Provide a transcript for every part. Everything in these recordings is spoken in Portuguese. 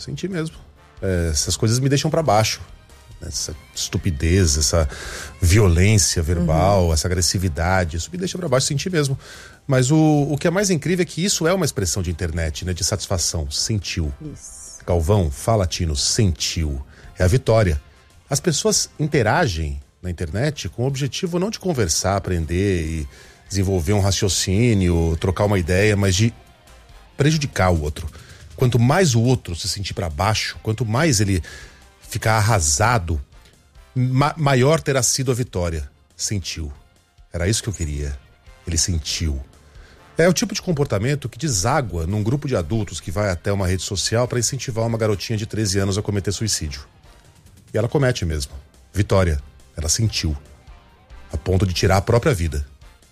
Senti mesmo. Essas coisas me deixam pra baixo. Essa estupidez, essa violência verbal, essa agressividade, isso me deixa pra baixo, senti mesmo. Mas o que é mais incrível é que isso é uma expressão de internet, né? De satisfação. Sentiu. Isso. Galvão, fala, Tino, sentiu. É a vitória. As pessoas interagem na internet com o objetivo não de conversar, aprender e desenvolver um raciocínio, trocar uma ideia, mas de prejudicar o outro. Quanto mais o outro se sentir pra baixo, quanto mais ele ficar arrasado, maior terá sido a vitória. Sentiu. Era isso que eu queria. Ele sentiu. É o tipo de comportamento que deságua num grupo de adultos que vai até uma rede social para incentivar uma garotinha de 13 anos a cometer suicídio. E ela comete mesmo. Vitória. Ela sentiu. A ponto de tirar a própria vida.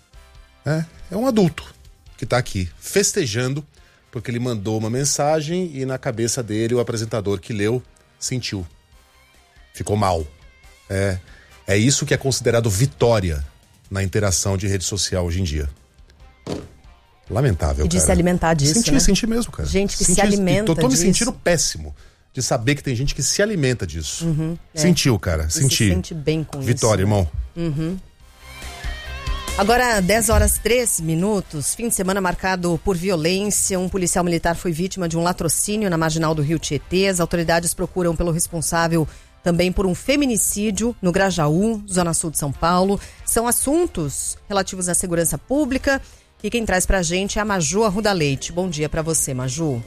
É um adulto que tá aqui festejando porque ele mandou uma mensagem e na cabeça dele o apresentador que leu sentiu. Ficou mal. É isso que é considerado vitória na interação de rede social hoje em dia. Lamentável, e de cara. se alimentar disso, né? Senti mesmo, cara. Gente que se alimenta tô me disso. sentindo péssimo de saber que tem gente que se alimenta disso. Sentiu, cara. Senti. Se sente bem com vitória, isso. Vitória, irmão. Agora, 10h03, fim de semana marcado por violência. Um policial militar foi vítima de um latrocínio na marginal do Rio Tietê. As autoridades procuram pelo responsável também por um feminicídio no Grajaú, zona sul de São Paulo. São assuntos relativos à segurança pública. E quem traz pra gente é a Maju Arruda Leite. Bom dia pra você, Maju.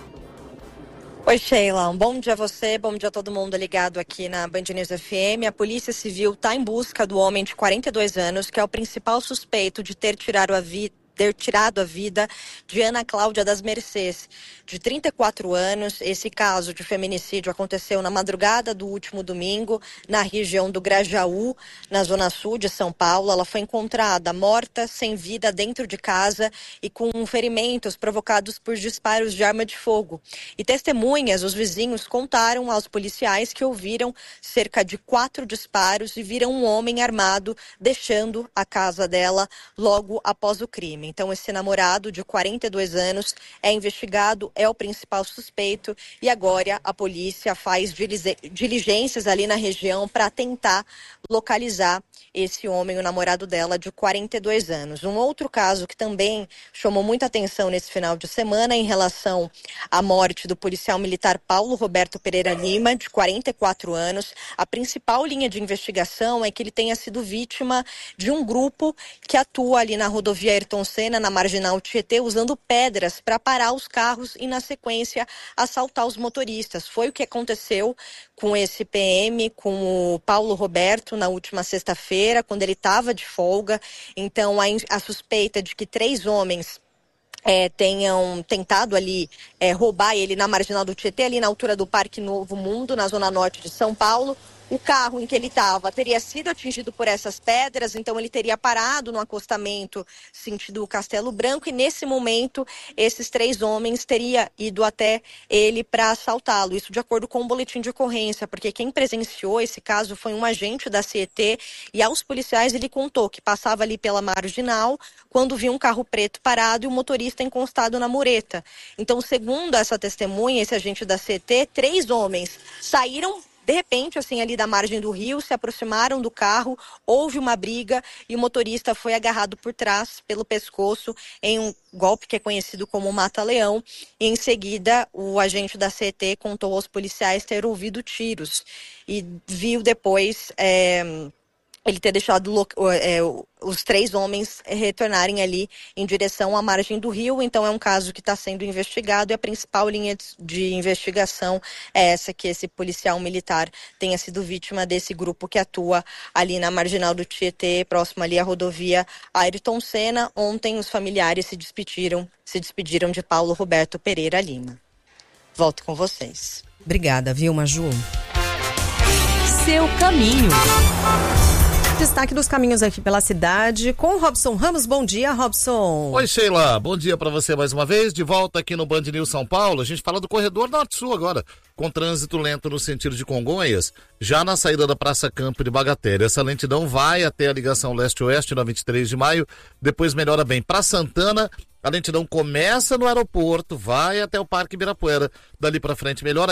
Oi, Sheila. Um bom dia a você, bom dia a todo mundo ligado aqui na Band News FM. A Polícia Civil está em busca do homem de 42 anos, que é o principal suspeito de ter tirado a vida de Ana Cláudia das Mercês, de 34 anos. Esse caso de feminicídio aconteceu na madrugada do último domingo, na região do Grajaú, na zona sul de São Paulo. Ela foi encontrada morta, sem vida, dentro de casa e com ferimentos provocados por disparos de arma de fogo. E testemunhas, os vizinhos, contaram aos policiais que ouviram cerca de 4 disparos e viram um homem armado deixando a casa dela logo após o crime. Então, esse namorado de 42 anos é investigado, é o principal suspeito e agora a polícia faz diligências ali na região para tentar localizar esse homem, o namorado dela, de 42 anos. Um outro caso que também chamou muita atenção nesse final de semana em relação à morte do policial militar Paulo Roberto Pereira Lima, de 44 anos. A principal linha de investigação é que ele tenha sido vítima de um grupo que atua ali na rodovia Ayrton Senna, na marginal Tietê, usando pedras para parar os carros e, na sequência, assaltar os motoristas. Foi o que aconteceu com esse PM, com o Paulo Roberto, na última sexta-feira, quando ele estava de folga. Então, a suspeita de que 3 homens tenham tentado ali roubar ele na marginal do Tietê, ali na altura do Parque Novo Mundo, na zona norte de São Paulo. O carro em que ele estava teria sido atingido por essas pedras, então ele teria parado no acostamento sentido Castelo Branco e nesse momento esses 3 homens teriam ido até ele para assaltá-lo. Isso de acordo com o boletim de ocorrência, porque quem presenciou esse caso foi um agente da CET e aos policiais ele contou que passava ali pela marginal quando viu um carro preto parado e o motorista encostado na mureta. Então, segundo essa testemunha, esse agente da CET, 3 homens saíram de repente, assim, ali da margem do rio, se aproximaram do carro, houve uma briga e o motorista foi agarrado por trás, pelo pescoço, em um golpe que é conhecido como mata-leão. E em seguida, o agente da CET contou aos policiais ter ouvido tiros e viu depois ele ter deixado os 3 homens retornarem ali em direção à margem do rio. Então é um caso que está sendo investigado e a principal linha de investigação é essa, que esse policial militar tenha sido vítima desse grupo que atua ali na marginal do Tietê, próximo ali à rodovia Ayrton Senna. Ontem os familiares se despediram de Paulo Roberto Pereira Lima. Volto com vocês. Obrigada, viu, Maju? Seu caminho. Destaque dos caminhos aqui pela cidade com Robson Ramos. Bom dia, Robson. Oi, Sheila. Bom dia para você mais uma vez. De volta aqui no Band News São Paulo. A gente fala do corredor Norte-Sul agora, com trânsito lento no sentido de Congonhas, já na saída da Praça Campo de Bagatelle. Essa lentidão vai até a ligação leste-oeste na 23 de maio, depois melhora bem para Santana. A lentidão começa no aeroporto, vai até o Parque Ibirapuera. Dali para frente melhora.